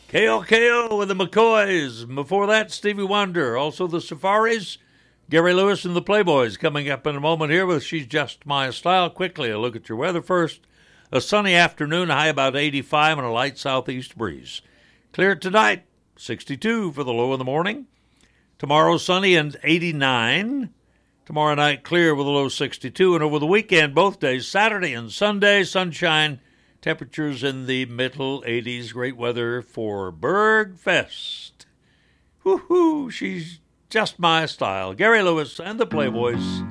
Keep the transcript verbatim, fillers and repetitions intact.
K O K O with the McCoys. Before that, Stevie Wonder. Also the Safaris. Gary Lewis and the Playboys coming up in a moment here with She's Just My Style. Quickly, a look at your weather first. A sunny afternoon, high about eighty-five and a light southeast breeze. Clear tonight, sixty-two for the low in the morning. Tomorrow, sunny and eighty-nine. Tomorrow night, clear with a low sixty-two. And over the weekend, both days, Saturday and Sunday, sunshine. Temperatures in the middle eighties. Great weather for Bergfest. Woo-hoo, she's just my style. Gary Lewis and the Playboys.